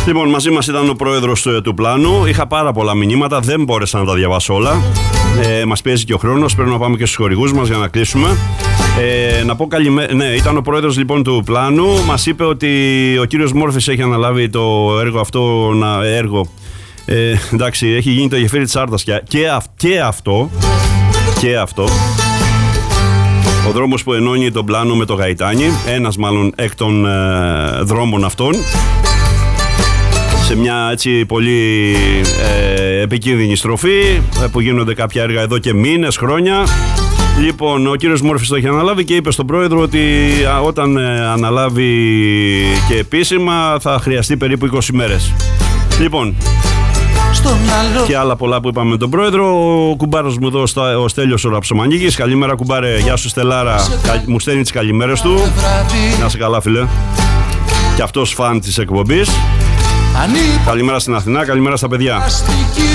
Λοιπόν, μαζί μας ήταν ο πρόεδρος του πλάνου. Είχα πάρα πολλά μηνύματα, δεν μπόρεσα να τα διαβάσω όλα. Μας πιέζει και ο χρόνος, πρέπει να πάμε και στους χορηγούς μας για να κλείσουμε. Να πω καλημέρα. Ναι, ήταν ο πρόεδρος λοιπόν του πλάνου. Μας είπε ότι ο κύριος Μόρφης έχει αναλάβει το έργο αυτό. Εντάξει, έχει γίνει το γεφύρι της Άρτας και αυτό. Ο δρόμος που ενώνει τον πλάνο με το Γαϊτάνι, ένας μάλλον εκ των δρόμων αυτών, σε μια έτσι πολύ επικίνδυνη στροφή που γίνονται κάποια έργα εδώ και μήνες, χρόνια. Λοιπόν, ο κύριος Μόρφης το έχει αναλάβει και είπε στον πρόεδρο ότι όταν αναλάβει και επίσημα θα χρειαστεί περίπου 20 μέρες. Λοιπόν, και άλλα πολλά που είπαμε με τον πρόεδρο. Ο κουμπάρος μου εδώ, ο Στέλιος ο Ραψομανίκης. Καλημέρα κουμπάρε, γεια σου Στελάρα. Μου στέλνει τις καλημέρες του. Να είσαι καλά φίλε. Και αυτός φαν της εκπομπής. Καλημέρα στην Αθηνά, καλημέρα στα παιδιά.